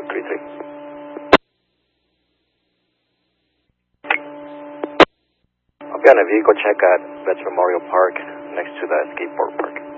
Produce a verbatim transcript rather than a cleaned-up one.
three three. I'll be on a vehicle check at Vets Memorial Park next to the skateboard park.